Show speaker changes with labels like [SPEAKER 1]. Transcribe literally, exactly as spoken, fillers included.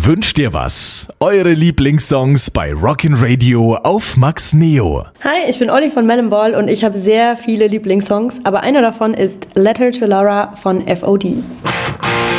[SPEAKER 1] Wünsch dir was? Eure Lieblingssongs bei Rockin' Radio auf Max Neo.
[SPEAKER 2] Hi, ich bin Olli von Melon Ball und ich habe sehr viele Lieblingssongs, aber einer davon ist Letter to Laura von F O D.